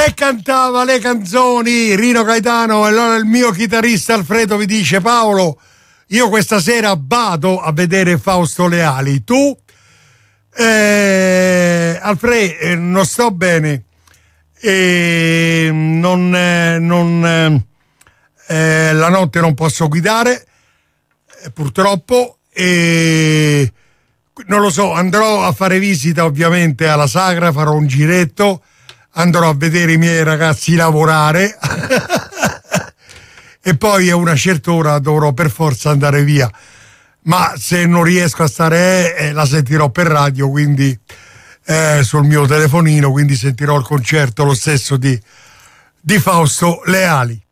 E cantava le canzoni Rino Gaetano. E allora il mio chitarrista Alfredo vi dice: Paolo, io questa sera vado a vedere Fausto Leali. Tu? Alfredo, non sto bene. La notte non posso guidare, purtroppo, e non lo so, andrò a fare visita ovviamente alla Sagra, farò un giretto, andrò a vedere i miei ragazzi lavorare e poi a una certa ora dovrò per forza andare via, ma se non riesco a stare la sentirò per radio, quindi sul mio telefonino, quindi sentirò il concerto lo stesso di Fausto Leali.